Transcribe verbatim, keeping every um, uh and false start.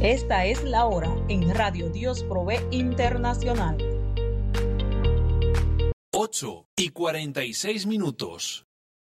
Esta es la hora en Radio Dios Provee Internacional. ocho y cuarenta y seis minutos.